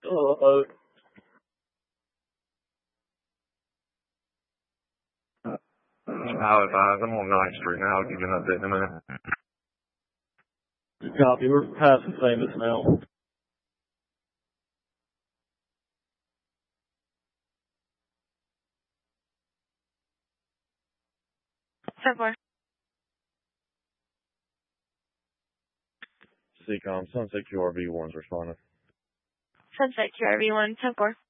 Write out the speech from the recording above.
Uh-oh. How advised, I'm on 9th Street now. I'll give you an update in a minute. Copy. We're passing famous now. Sunset CCOM, Sunset QRV1's responding. QRV1, 10-4.